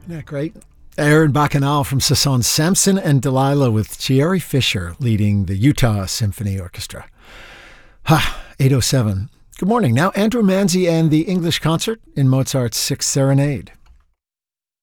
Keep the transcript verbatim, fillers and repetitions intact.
Isn't that great? Aaron Bacchanal from Saison, Samson and Delilah with Thierry Fisher leading the Utah Symphony Orchestra. Ha, eight oh seven. Good morning. Now Andrew Manzi and the English Concert in Mozart's Sixth Serenade.